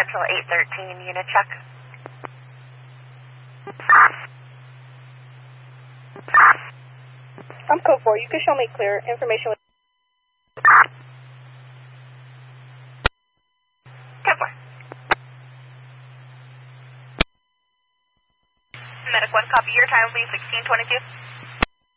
Central 813, unit check. I'm code 4. You can show me clear information. Code 4. Medic 1, copy. Your time will be 1622.